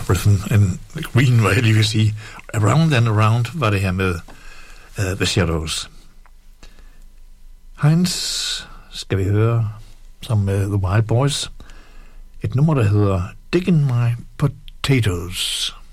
rhythm and green, var jeg lige vil sige. Around and Around var det her med The Shadows. Heinz skal vi høre sammen med The Wild Boys. Et nummer, der hedder Diggin' My Potatoes.